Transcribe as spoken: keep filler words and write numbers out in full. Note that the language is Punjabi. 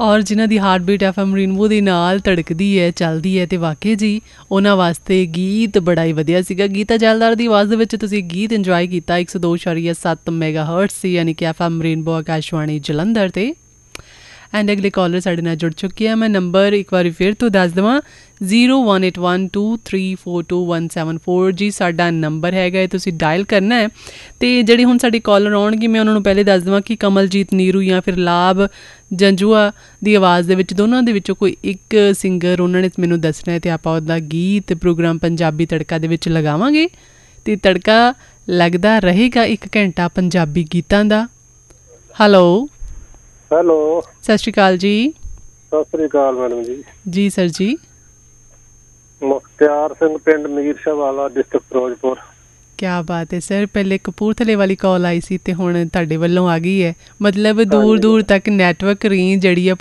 ਔਰ ਜਿਨ੍ਹਾਂ ਦੀ heart beat F M rainbow ਦੇ ਨਾਲ ਧੜਕਦੀ ਹੈ, ਚੱਲਦੀ ਹੈ, ਅਤੇ ਵਾਕਈ ਜੀ ਉਹਨਾਂ ਵਾਸਤੇ ਗੀਤ ਬੜਾ ਹੀ ਵਧੀਆ ਸੀਗਾ। ਗੀਤਾ ਜੈਲਦਾਰ ਦੀ ਆਵਾਜ਼ ਦੇ ਵਿੱਚ ਤੁਸੀਂ ਗੀਤ ਇੰਜੋਏ ਕੀਤਾ ਇੱਕ ਸੌ ਦੋ ਇਸ਼ਾਰੀਆ ਸੱਤ ਮੈਗਾ ਹਰਟਸ ਸੀ, ਯਾਨੀ ਕਿ F M rainbow Akashvani Jalandhar 'ਤੇ। ਐਂਡ ਅਗਲੇ ਕਾਲਰ ਸਾਡੇ ਨਾਲ ਜੁੜ ਚੁੱਕੇ ਆ। ਮੈਂ ਨੰਬਰ ਇੱਕ ਵਾਰੀ ਫਿਰ ਤੋਂ ਦੱਸ ਦੇਵਾਂ, zero one eight one two three four two one seven four G ਸਾਡਾ ਨੰਬਰ ਹੈਗਾ ਹੈ, ਤੁਸੀਂ ਡਾਇਲ ਕਰਨਾ ਹੈ। ਅਤੇ ਜਿਹੜੇ ਹੁਣ ਸਾਡੇ ਕਾਲਰ ਆਉਣਗੇ ਮੈਂ ਉਹਨਾਂ ਨੂੰ ਪਹਿਲੇ ਦੱਸ ਦੇਵਾਂ ਕਿ ਕਮਲਜੀਤ ਨੀਰੂ ਜਾਂ ਫਿਰ ਲਾਭ ਜੰਜੂਆ ਦੀ ਆਵਾਜ਼ ਦੇ ਵਿੱਚ ਦੋਨਾਂ ਦੇ ਵਿੱਚੋਂ ਕੋਈ ਇੱਕ ਸਿੰਗਰ ਉਹਨਾਂ ਨੇ ਮੈਨੂੰ ਦੱਸਣਾ ਹੈ, ਅਤੇ ਆਪਾਂ ਉਹਦਾ ਗੀਤ ਪ੍ਰੋਗਰਾਮ ਪੰਜਾਬੀ ਤੜਕਾ ਦੇ ਵਿੱਚ ਲਗਾਵਾਂਗੇ। ਅਤੇ ਤੜਕਾ ਲੱਗਦਾ ਰਹੇਗਾ ਇੱਕ ਘੰਟਾ ਪੰਜਾਬੀ ਗੀਤਾਂ ਦਾ। ਹੈਲੋ ਹੈਲੋ, ਸਤਿ ਸ਼੍ਰੀ ਅਕਾਲ ਜੀ। ਸਤਿ ਸ੍ਰੀ ਅਕਾਲ ਮੈਡਮ ਜੀ। ਜੀ ਸਰ ਜੀ। ਮੁਖਤਿਆਰ ਸਿੰਘ, ਪਿੰਡ ਮੀਰ ਸ਼ਾਹ ਵਾਲਾ, ਡਿਸਟ੍ਰਿਕਟ ਫਿਰੋਜ਼ਪੁਰ। ਕਿਆ ਬਾਤ ਹੈ ਸਰ। ਪਹਿਲੇ ਕਪੂਰਥਲੇ ਵਾਲੀ ਕਾਲ ਆਈ ਸੀ ਅਤੇ ਹੁਣ ਤੁਹਾਡੇ ਵੱਲੋਂ ਆ ਗਈ ਹੈ। ਮਤਲਬ ਦੂਰ ਹਾਂਜੀ। ਦੂਰ ਤੱਕ ਨੈਟਵਰਕ ਰੇਂਜ ਜਿਹੜੀ ਆ